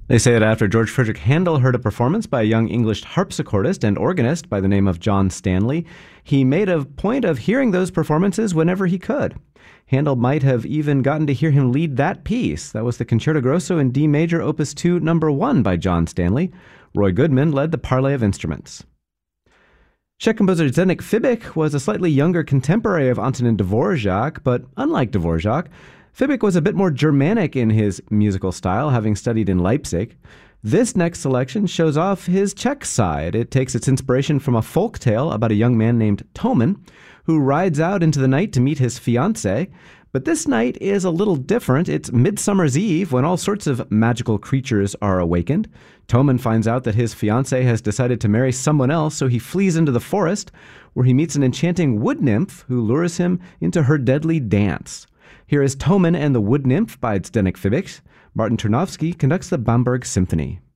They say that after George Frederick Handel heard a performance by a young English harpsichordist and organist by the name of John Stanley, he made a point of hearing those performances whenever he could. Handel might have even gotten to hear him lead that piece. That was the Concerto Grosso in D major, Opus 2, number 1 by John Stanley. Roy Goodman led the parley of instruments. Czech composer Zdeněk Fibik was a slightly younger contemporary of Antonin Dvorak, but unlike Dvorak, Fibik was a bit more Germanic in his musical style, having studied in Leipzig. This next selection shows off his Czech side. It takes its inspiration from a folk tale about a young man named Toman, who rides out into the night to meet his fiancée. But this night is a little different. It's Midsummer's Eve, when all sorts of magical creatures are awakened. Toman finds out that his fiancée has decided to marry someone else, so he flees into the forest, where he meets an enchanting wood nymph who lures him into her deadly dance. Here is Toman and the Wood Nymph by Zdeněk Fibik. Martin Tarnowski conducts the Bamberg Symphony.